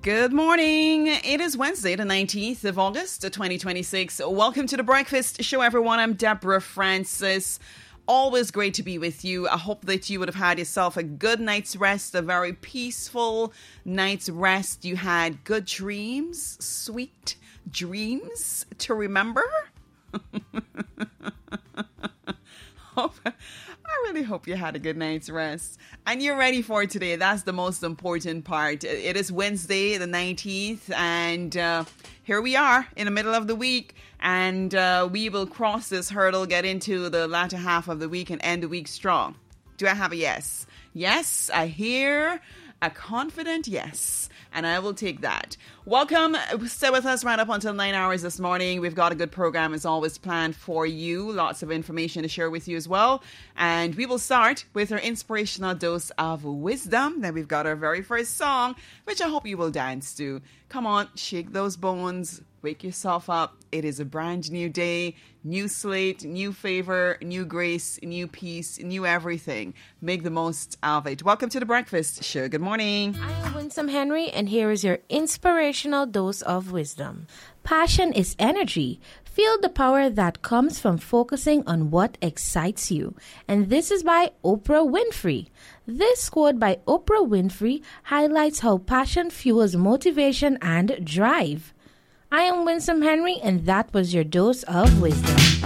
Good morning. It is Wednesday, the 19th of August, 2026. Welcome to The Breakfast Show, everyone. I'm Deborah Francis. Always great to be with you. I hope that you would have had yourself a good night's rest, a very peaceful night's rest. You had good dreams, sweet dreams to remember. I really hope you had a good night's rest and you're ready for today. That's the most important part. It is Wednesday, the 19th, and here we are in the middle of the week, and we will cross this hurdle, get into the latter half of the week, and end the week strong. Do I have a yes? Yes, I hear a confident yes, and I will take that. Welcome. Stay with us right up until 9 hours this morning. We've got a good program as always planned for you. Lots of information to share with you as well. And we will start with our inspirational dose of wisdom. Then we've got our very first song, which I hope you will dance to. Come on, shake those bones. Wake yourself up. It is a brand new day, new slate, new favor, new grace, new peace, new everything. Make the most of it. Welcome to The Breakfast Show. Good morning. I am Winsome Henry, and here is your inspirational dose of wisdom. Passion is energy. Feel the power that comes from focusing on what excites you. And this is by Oprah Winfrey. This quote by Oprah Winfrey highlights how passion fuels motivation and drive. I am Winsome Henry, and that was your dose of wisdom.